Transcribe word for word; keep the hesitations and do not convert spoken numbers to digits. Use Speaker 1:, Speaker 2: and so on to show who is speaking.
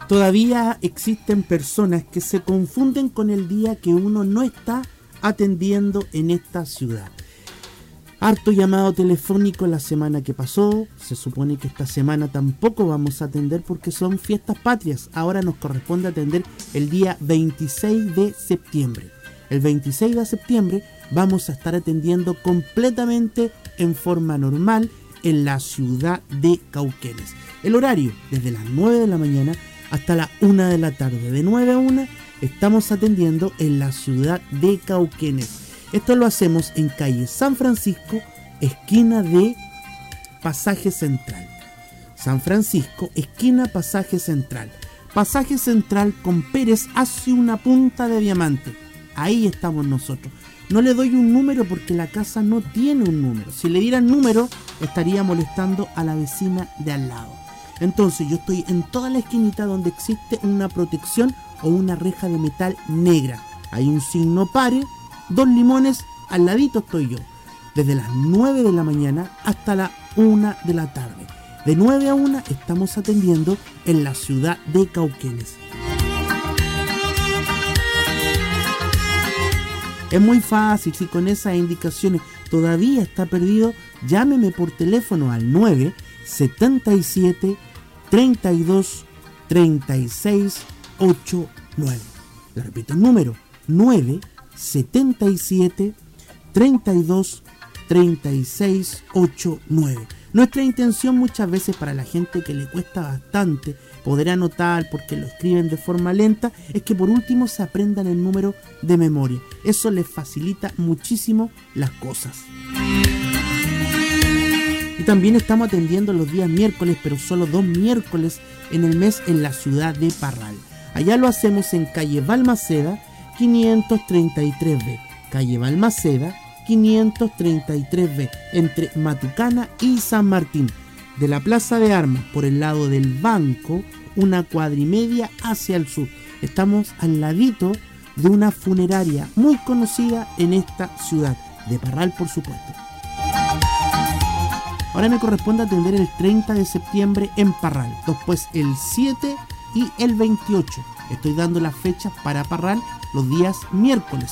Speaker 1: Todavía existen personas que se confunden con el día que uno no está atendiendo en esta ciudad. Harto llamado telefónico la semana que pasó. Se supone que esta semana tampoco vamos a atender porque son fiestas patrias. Ahora nos corresponde atender el día veintiséis de septiembre. El veintiséis de septiembre vamos a estar atendiendo completamente en forma normal en la ciudad de Cauquenes. El horario desde las nueve de la mañana hasta la una de la tarde. De nueve a una estamos atendiendo en la ciudad de Cauquenes. Esto lo hacemos en calle San Francisco, esquina de Pasaje Central. San Francisco, esquina Pasaje Central. Pasaje Central con Pérez hacia una punta de diamante. Ahí estamos nosotros. No le doy un número porque la casa no tiene un número. Si le diera número, estaría molestando a la vecina de al lado. Entonces yo estoy en toda la esquinita donde existe una protección o una reja de metal negra. Hay un signo pare, dos limones, al ladito estoy yo. Desde las nueve de la mañana hasta la una de la tarde. De nueve a una estamos atendiendo en la ciudad de Cauquenes. Es muy fácil, si con esas indicaciones todavía está perdido, llámeme por teléfono al nueve setenta y siete treinta y dos treinta y seis ochenta y nueve. Le repito el número, nueve setenta y siete treinta y dos treinta y seis ochenta y nueve. Nuestra intención muchas veces para la gente que le cuesta bastante poder anotar porque lo escriben de forma lenta es que por último se aprendan el número de memoria. Eso les facilita muchísimo las cosas. Y también estamos atendiendo los días miércoles, pero solo dos miércoles en el mes en la ciudad de Parral. Allá lo hacemos en calle Balmaceda quinientos treinta y tres B. Calle Balmaceda quinientos treinta y tres B, entre Matucana y San Martín. De la Plaza de Armas, por el lado del banco, una cuadra y media hacia el sur. Estamos al ladito de una funeraria muy conocida en esta ciudad, de Parral por supuesto. Ahora me corresponde atender el treinta de septiembre en Parral, después el siete y el veintiocho. Estoy dando las fechas para Parral los días miércoles.